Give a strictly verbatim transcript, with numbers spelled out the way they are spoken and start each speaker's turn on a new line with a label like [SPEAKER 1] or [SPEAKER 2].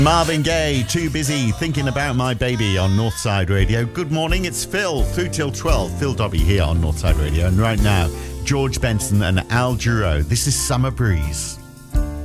[SPEAKER 1] Marvin Gaye, Too Busy Thinking About My Baby on Northside Radio. Good morning, it's Phil, through till twelve. Phil Dobby here on Northside Radio. And right now, George Benson and Al Duro. This is Summer Breeze.